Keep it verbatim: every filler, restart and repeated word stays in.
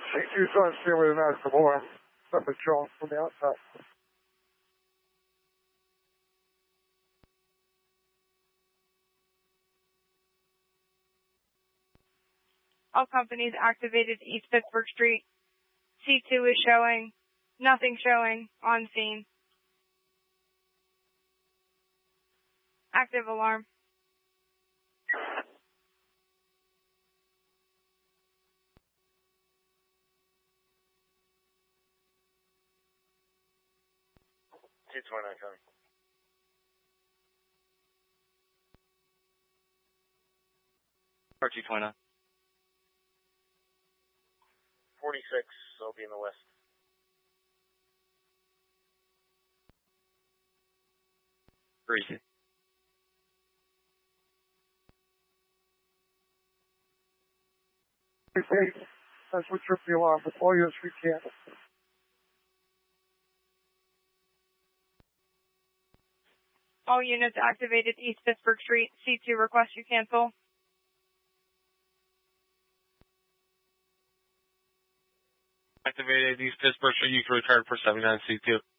C two's on scene with an active alarm. Something showing from the outside. All companies activated East Pittsburgh Street. C two is showing. Nothing showing on scene. Active alarm. two twenty-nine coming. R two twenty-nine. forty-six, I'll be in the west. Greasy. Okay, that's what tripped the alarm. But all units we can. All units activated East Pittsburgh Street. C two request you cancel. Activated East Pittsburgh Street. You can return for seventy-nine C two.